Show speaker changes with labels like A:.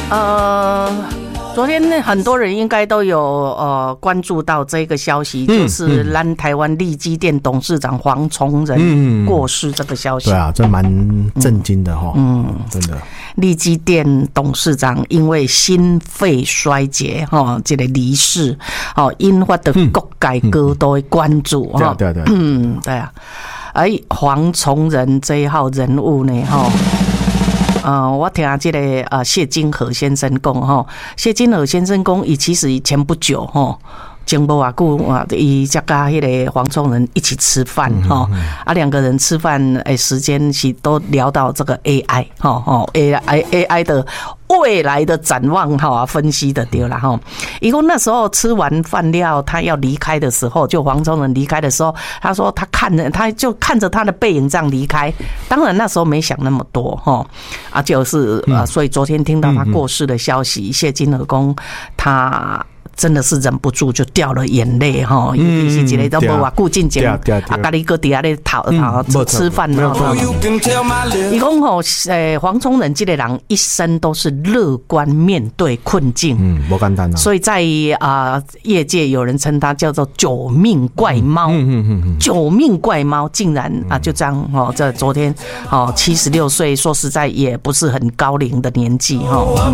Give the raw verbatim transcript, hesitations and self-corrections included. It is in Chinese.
A: 呃，昨天很多人应该都有呃关注到这个消息，嗯、就是咱台湾力积电董事长黄崇仁过世这个消息。
B: 对啊，这蛮震惊的哈。嗯，真的。
A: 力积电董事长因为心肺衰竭哈，这个离世，哦，引发的各界高度的关注哈。
B: 对对对，
A: 嗯，对啊。而黄崇仁这一号人物呢，哈。呃，我听这个呃谢金河先生讲哈，谢金河先生讲，伊其实前不久哈，前不偌久啊，伊才甲迄个黄崇仁一起吃饭哈，啊两个人吃饭诶时间是都聊到这个 A I 哈哈 A I A I 的未来的展望哈，分析的对啦哈。伊讲那时候吃完饭料，他要离开的时候，就黄崇仁离开的时候，他说他看着他就看着他的背影这样离开。当然那时候没想那么多哈，啊就是呃，所以昨天听到他过世的消息，谢金河公他。真的是忍不住就掉了眼泪哈，尤其是一个都无偌久进前，啊，家己搁底下咧讨讨吃饭哈。伊讲吼，诶，黄崇仁这个人一生都是乐观面对困境，
B: 嗯，不简单啊。
A: 所以在啊、呃、业界有人称他叫做九命怪猫，嗯嗯嗯嗯，九命怪猫竟然啊就这样哦，这昨天哦七十六岁，说实在也不是很高龄的年纪哈。